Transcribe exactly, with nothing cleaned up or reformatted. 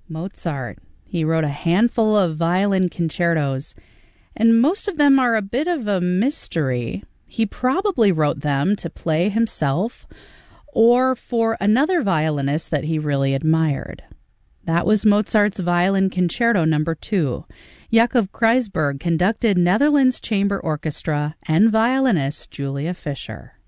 Mozart. He wrote a handful of violin concertos, and most of them are a bit of a mystery. He probably wrote them to play himself or for another violinist that he really admired. That was Mozart's Violin Concerto number two. Jakob Kreisberg conducted Netherlands Chamber Orchestra and violinist Julia Fischer.